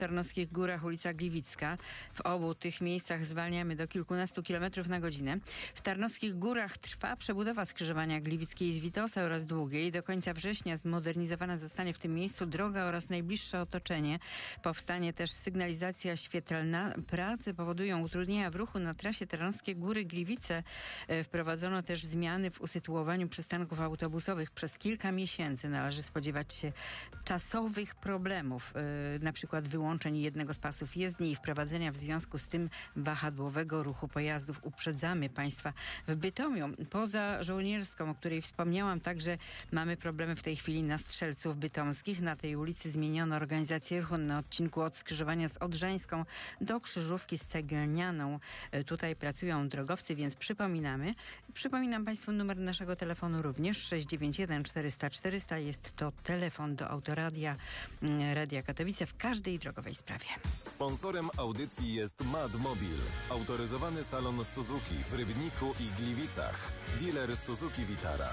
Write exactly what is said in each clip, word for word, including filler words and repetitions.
Tarnowskich Górach, ulica Gliwicka. W obu tych miejscach zwalniamy do kilkunastu kilometrów na godzinę. W Tarnowskich Górach trwa przebudowa skrzyżowania Gliwickiej z Witosa oraz Długiej. Do końca września zmodernizowana zostanie w tym miejscu droga oraz najbliższe otoczenie. Powstanie też sygnalizacja świetlna. Prace powodują utrudnienia w ruchu na trasie Tarnowskie Góry Gliwice. Wprowadzono też zmiany w usytuowaniu przystanków autobusowych. Przez kilka miesięcy należy spodziewać się czasowych problemów, yy, na przykład wyłączeń jednego z pasów jezdni i wprowadzenia w związku z tym wahadłowego ruchu pojazdów. Uprzedzamy Państwa. W Bytomiu, poza Żołnierską, o której wspomniałam, także mamy problemy w tej chwili na Strzelców Bytomskich. Na tej ulicy zmieniono organizację ruchu na odcinku od skrzyżowania z Odrzańską do krzyżówki z Ceglnianą. Yy, tutaj pracują drogowcy, więc przypominamy. Przypominam Państwu numer naszego telefonu również sześć dziewięć jeden czterysta czterysta. Jest to telefon do Autoradia Radia Katowice w każdej drogowej sprawie. Sponsorem audycji jest Madmobil, autoryzowany salon Suzuki w Rybniku i Gliwicach. Dealer Suzuki Vitara.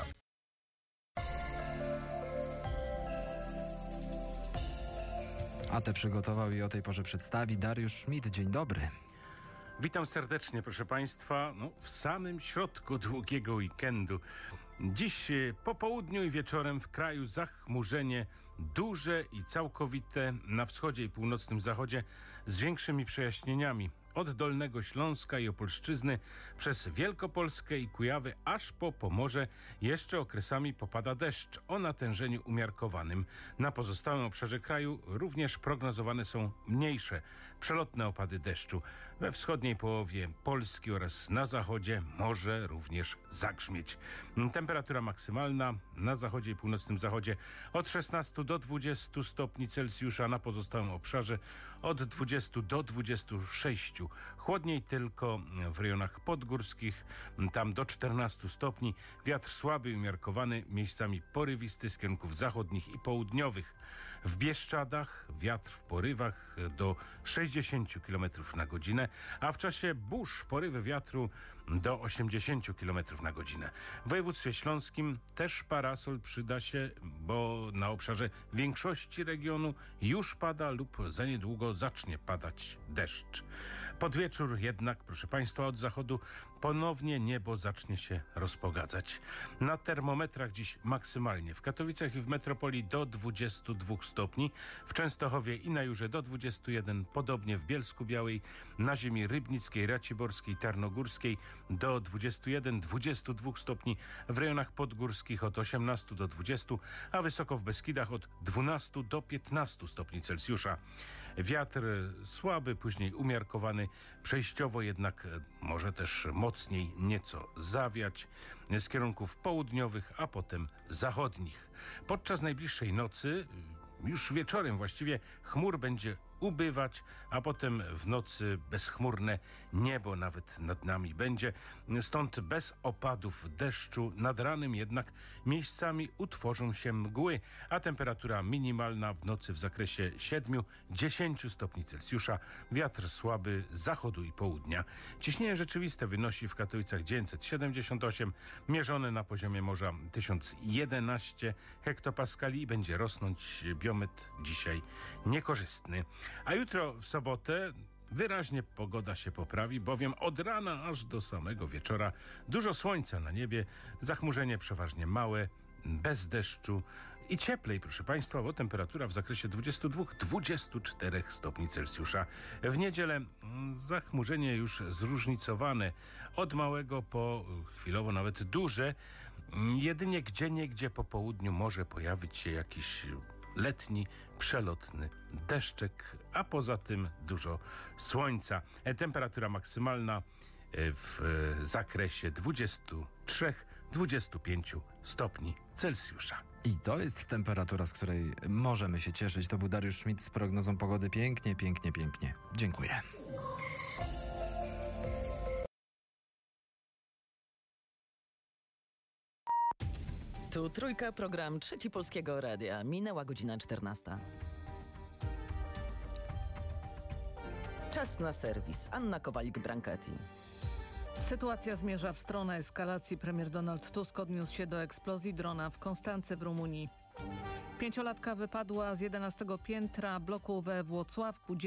A te przygotował i o tej porze przedstawi Dariusz Schmidt. Dzień dobry. Witam serdecznie, proszę Państwa, no, w samym środku długiego weekendu. Dziś po południu i wieczorem w kraju zachmurzenie duże i całkowite na wschodzie i północnym zachodzie z większymi przejaśnieniami. Od Dolnego Śląska i Opolszczyzny przez Wielkopolskę i Kujawy aż po Pomorze jeszcze okresami popada deszcz o natężeniu umiarkowanym. Na pozostałym obszarze kraju również prognozowane są mniejsze, przelotne opady deszczu. We wschodniej połowie Polski oraz na zachodzie może również zagrzmieć. Temperatura maksymalna na zachodzie i północnym zachodzie od szesnastu do dwudziestu stopni Celsjusza, na pozostałym obszarze od dwudziestu do dwudziestu sześciu. Chłodniej tylko w rejonach podgórskich, tam do czternastu stopni. Wiatr słaby i umiarkowany, miejscami porywisty z kierunków zachodnich i południowych. W Bieszczadach wiatr w porywach do sześćdziesięciu kilometrów na godzinę, a w czasie burz porywy wiatru do osiemdziesięciu kilometrów na godzinę. W województwie śląskim też parasol przyda się, bo na obszarze większości regionu już pada lub za niedługo zacznie padać deszcz. Pod wieczór jednak, proszę Państwa, od zachodu ponownie niebo zacznie się rozpogadzać. Na termometrach dziś maksymalnie w Katowicach i w metropolii do dwudziestu dwóch stopni, w Częstochowie i na Jurze do dwudziestu jeden, podobnie w Bielsku-Białej, na ziemi rybnickiej, raciborskiej, tarnogórskiej do dwudziestu jeden do dwudziestu dwóch stopni, w rejonach podgórskich od osiemnastu do dwudziestu, a wysoko w Beskidach od dwunastu do piętnastu stopni Celsjusza. Wiatr słaby, później umiarkowany, przejściowo jednak może też mocniej nieco zawiać z kierunków południowych, a potem zachodnich. Podczas najbliższej nocy, już wieczorem właściwie, chmur będzie ubywać, a potem w nocy bezchmurne niebo nawet nad nami będzie. Stąd bez opadów deszczu, nad ranem jednak miejscami utworzą się mgły, a temperatura minimalna w nocy w zakresie siedmiu do dziesięciu stopni Celsjusza. Wiatr słaby z zachodu i południa. Ciśnienie rzeczywiste wynosi w Katowicach dziewięćset siedemdziesiąt osiem, mierzone na poziomie morza tysiąc jedenaście hektopaskali i będzie rosnąć. Biometr dzisiaj niekorzystny. A jutro w sobotę wyraźnie pogoda się poprawi, bowiem od rana aż do samego wieczora dużo słońca na niebie, zachmurzenie przeważnie małe, bez deszczu i cieplej, proszę Państwa, bo temperatura w zakresie dwudziestu dwóch do dwudziestu czterech stopni Celsjusza. W niedzielę zachmurzenie już zróżnicowane, od małego po chwilowo nawet duże. Jedynie gdzieniegdzie po południu może pojawić się jakiś letni, przelotny deszczek, a poza tym dużo słońca. Temperatura maksymalna w zakresie dwudziestu trzech do dwudziestu pięciu stopni Celsjusza. I to jest temperatura, z której możemy się cieszyć. To był Dariusz Schmidt z prognozą pogody. Pięknie, pięknie, pięknie. Dziękuję. Tu Trójka, program Trzeci Polskiego Radia. Minęła godzina czternasta. Czas na serwis. Anna Kowalik-Branchetti. Sytuacja zmierza w stronę eskalacji. Premier Donald Tusk odniósł się do eksplozji drona w Konstance w Rumunii. Pięciolatka wypadła z jedenastego piętra bloku we Włocławku.